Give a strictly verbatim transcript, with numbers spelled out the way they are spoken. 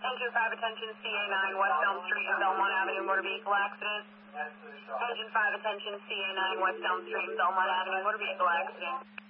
Engine five, attention, C A nine, West Elm Street and Belmont Avenue, motor vehicle accident. Engine five, attention, C A nine, West Elm Street and Belmont Avenue, motor vehicle accident.